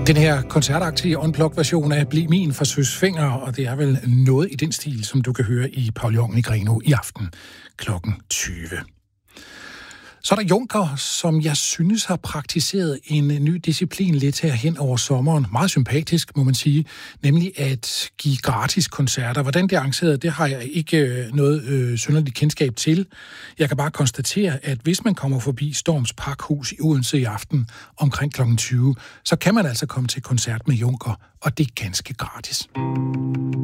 Den her koncertaktige unplugged-version af Bliv min fra Søs Fenger, og det er vel noget i den stil, som du kan høre i Pavillonen i Grenaa i aften kl. 20. Så er der Juncker, som jeg synes har praktiseret en ny disciplin lidt her hen over sommeren. Meget sympatisk, må man sige, nemlig at give gratis koncerter. Hvordan det er arrangeret, det har jeg ikke noget synderligt kendskab til. Jeg kan bare konstatere, at hvis man kommer forbi Storms Pakhus i Odense i aften omkring kl. 20, så kan man altså komme til koncert med Juncker, og det er ganske gratis.